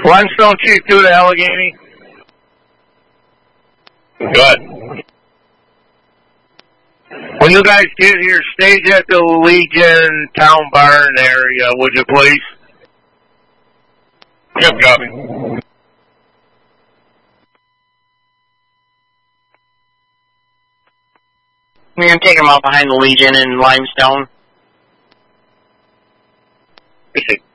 Limestone Chief 2 to Allegheny. Good. When you guys get here, stage at the Legion Town Barn area, would you please? Yep, copy. We're going to take them out behind the Legion in Limestone. Appreciate it.